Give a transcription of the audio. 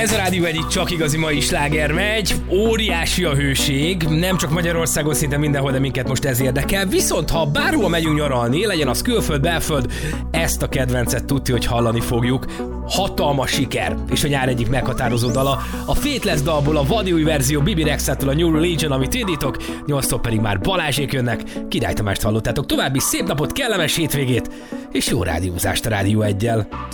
Ez a Rádió egyik csak igazi mai sláger megy, óriási a hőség, nem csak Magyarországon, szinte mindenhol, de minket most ez érdekel. Viszont ha bárhol megyünk nyaralni, legyen az külföld, belföld, ezt a kedvencet tudti, hogy hallani fogjuk. Hatalmas siker, és a nyár egyik meghatározó dala. A Faithless dalból a vadi új verzió Bibi Rexha-tól a New Religion, amit indítok, 8-tól pedig már Balázsék jönnek. Királytamást hallottátok. További szép napot, kellemes hétvégét, és jó rádiózást a Rádió 1-jel.